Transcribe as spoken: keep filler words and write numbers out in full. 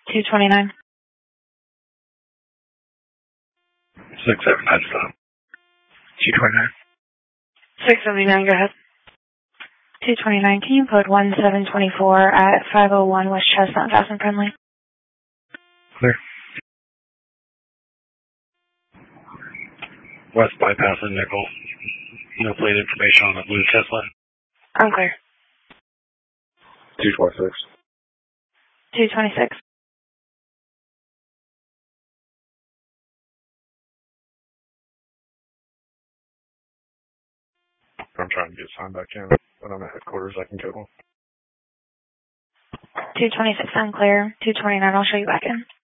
two twenty-nine. six seventy-nine, stop. two twenty-nine. six seventy-nine, go ahead. two twenty-nine, can you put one seven two four at five oh one West Chestnut, fast and friendly? Clear. West bypass and nickel. No plate information on the blue Tesla. I'm clear. two twenty-six. two twenty-six. I'm trying to get signed back in. When I'm at headquarters, I can go. two twenty-six, I'm clear. two twenty-nine, I'll show you back in.